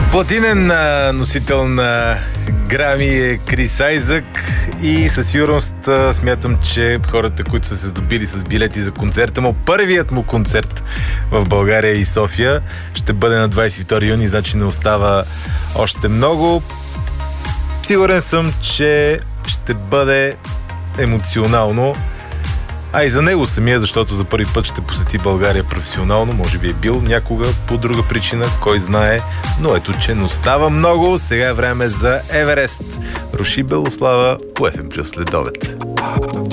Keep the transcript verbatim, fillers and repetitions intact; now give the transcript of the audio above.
Платинен а, носител на Грами е Крис Айзък и със сигурност а, смятам, че хората, които са се здобили с билети за концерта му, първият му концерт в България и София ще бъде на двадесет и втори юни, значи не остава още много. Сигурен съм, че ще бъде емоционално, а и за него самия, защото за първи път ще посети България професионално, може би е бил някога по друга причина, кой знае, но ето, че не остава много. Сега е време за Еверест. Руши Белослава по еф ем Плюс следобед.